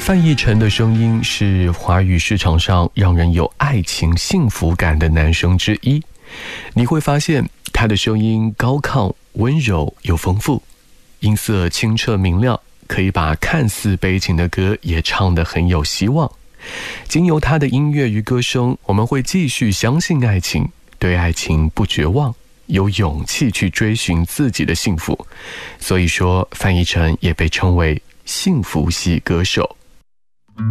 范逸臣的声音是华语市场上让人有爱情幸福感的男生之一。你会发现他的声音高亢、温柔又丰富，音色清澈明亮，可以把看似悲情的歌也唱得很有希望。经由他的音乐与歌声，我们会继续相信爱情，对爱情不绝望，有勇气去追寻自己的幸福。所以说，范逸臣也被称为幸福系歌手。